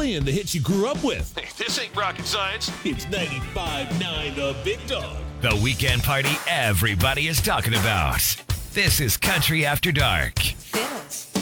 playing the hits you grew up with. Hey, this ain't rocket science. It's 95.9 The Big Dog. The weekend party everybody is talking about. This is Country After Dark.